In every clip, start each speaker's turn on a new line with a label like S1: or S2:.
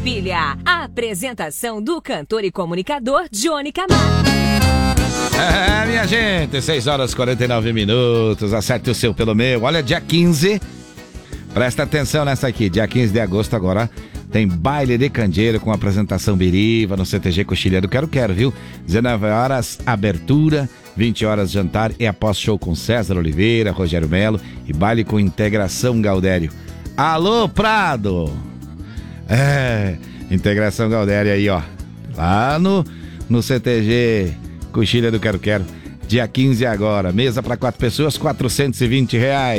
S1: Farroupilha. A apresentação do cantor e comunicador Johnny Camargo.
S2: Minha gente, 6 horas e 49 minutos. Acerte o seu pelo meu. Olha, dia 15. Presta atenção nessa aqui. Dia 15 de agosto agora tem baile de candeeiro com apresentação Biriva no CTG Coxilha do Quero, viu? 19 horas, abertura. 20 horas, jantar e após show com César Oliveira, Rogério Melo e baile com Integração Gaudério. Alô, Prado! Integração Gaudério aí, ó. Lá no CTG Coxilha do Quero. Dia 15 agora. Mesa para 4 pessoas, R$420.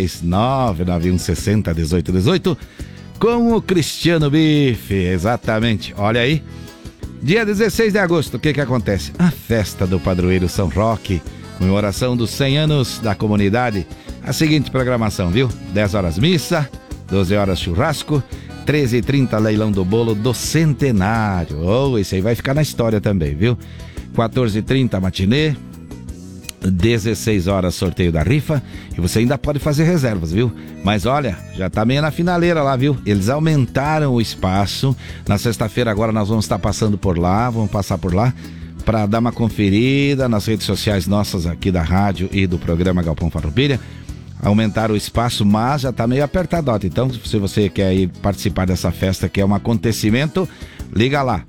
S2: 991601818 com o Cristiano Bife. Exatamente. Olha aí. Dia 16 de agosto, o que acontece? A festa do Padroeiro São Roque, comemoração dos 100 anos da comunidade. A seguinte programação, viu? 10 horas missa, 12 horas churrasco, 13h30 leilão do bolo do centenário. Esse aí vai ficar na história também, viu? 14h30 matinê, 16 horas sorteio da rifa e você ainda pode fazer reservas, viu? Mas olha, já tá meio na finaleira lá, viu? Eles aumentaram o espaço. Na sexta-feira agora nós vamos estar passando por lá, vamos passar por lá para dar uma conferida nas redes sociais nossas aqui da rádio e do programa Galpão Farroupilha. Aumentaram o espaço, mas já tá meio apertadote. Então, se você quer ir participar dessa festa, que é um acontecimento, liga lá,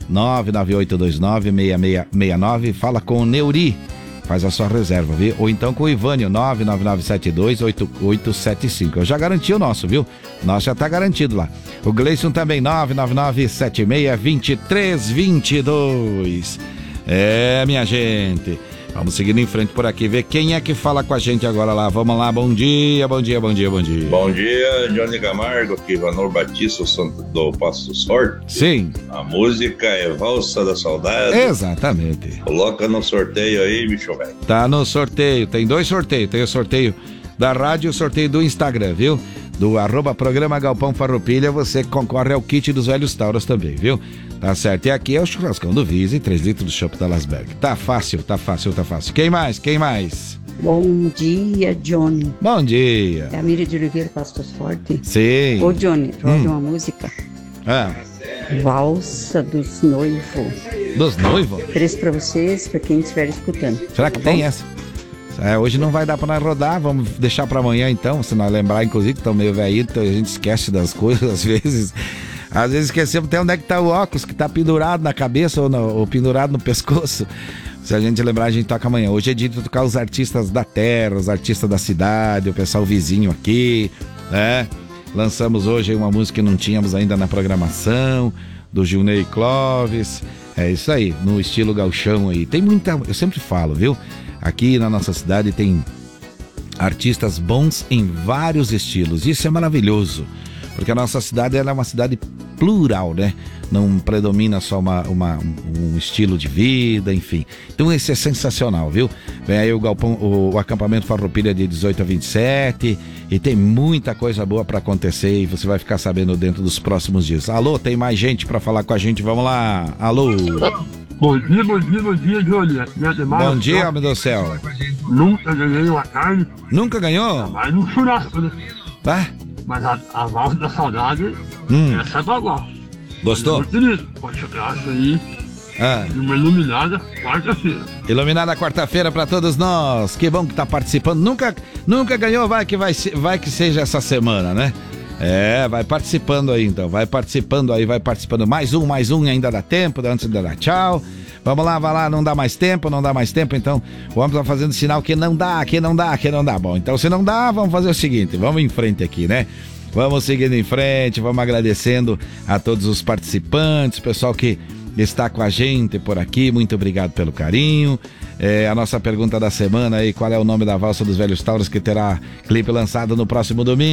S2: 998296669, fala com o Neuri. Faz a sua reserva, viu? Ou então com o Ivânio, 999728875. Eu já garanti o nosso, viu? O nosso já tá garantido lá. O Gleison também, 999762322. Minha gente. Vamos seguindo em frente por aqui, ver quem é que fala com a gente agora lá. Vamos lá, bom dia.
S3: Bom dia, Johnny Camargo, aqui, Vanor Batista, do Passo do Sorte.
S2: Sim.
S3: A música é Valsa da Saudade.
S2: Exatamente.
S3: Coloca no sorteio aí, bicho velho.
S2: Tá no sorteio, tem 2 sorteios. Tem o sorteio da rádio e o sorteio do Instagram, viu? Do @programa Galpão Farroupilha, você concorre ao kit dos velhos tauros também, viu? Tá certo. E aqui é o churrascão do Vise, 3 litros do chopp da Lasberg. Tá fácil. Quem mais?
S4: Bom dia, Johnny.
S2: Bom dia.
S4: É a Miriam de Oliveira, Pastos Forte.
S2: Sim.
S4: Ô, Johnny, roda uma música. Valsa dos Noivos.
S2: Dos Noivos?
S4: 3 pra vocês, pra quem estiver escutando.
S2: Será que tem essa? Hoje não vai dar pra nós rodar, vamos deixar pra amanhã então, se nós lembrar, inclusive, que estão meio velhinhos, então a gente esquece das coisas às vezes. Às vezes esquecemos até onde é que tá o óculos, que tá pendurado na cabeça ou pendurado no pescoço. Se a gente lembrar, a gente toca amanhã. Hoje é dia de tocar os artistas da terra, os artistas da cidade, o pessoal vizinho aqui, né? Lançamos hoje uma música que não tínhamos ainda na programação, do Gilney Clóvis. É isso aí, no estilo gauchão aí. Tem muita, eu sempre falo, viu? Aqui na nossa cidade tem artistas bons em vários estilos. Isso é maravilhoso, porque a nossa cidade ela é uma cidade plural, né? Não predomina só um estilo de vida, enfim. Então isso é sensacional, viu? Vem aí o acampamento Farroupilha de 18 a 27 e tem muita coisa boa para acontecer e você vai ficar sabendo dentro dos próximos dias. Alô, tem mais gente para falar com a gente, vamos lá. Alô.
S5: Bom dia, Johnny.
S2: Bom dia, homem do céu.
S5: Nunca ganhei uma carne.
S2: Nunca ganhou?
S5: Mas no churrasco, né? Mas a valsa da saudade, essa é bagual.
S2: Gostou?
S5: Muito querido, pode chegar isso aí. Uma iluminada quarta-feira.
S2: Iluminada quarta-feira pra todos nós. Que bom que tá participando. Nunca ganhou, vai que seja essa semana, né? Vai participando aí então. Vai participando. Mais um, ainda dá tempo, antes de dar tchau. Vamos lá, vai lá, não dá mais tempo, então o homem tá fazendo sinal que não dá. Bom, então se não dá, vamos fazer o seguinte, vamos em frente aqui, né? Vamos seguindo em frente, vamos agradecendo a todos os participantes, pessoal que está com a gente por aqui, muito obrigado pelo carinho. A nossa pergunta da semana aí, qual é o nome da valsa dos velhos tauros que terá clipe lançado no próximo domingo?